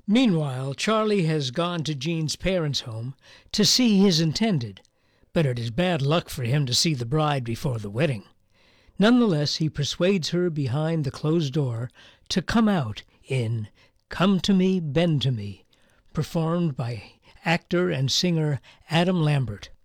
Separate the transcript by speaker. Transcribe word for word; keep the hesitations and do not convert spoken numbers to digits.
Speaker 1: Meanwhile, Charlie has gone to Jean's parents' home to see his intended, but it is bad luck for him to see the bride before the wedding. Nonetheless, he persuades her behind the closed door to come out in "Come to Me, Bend to Me," performed by actor and singer Adam Lambert.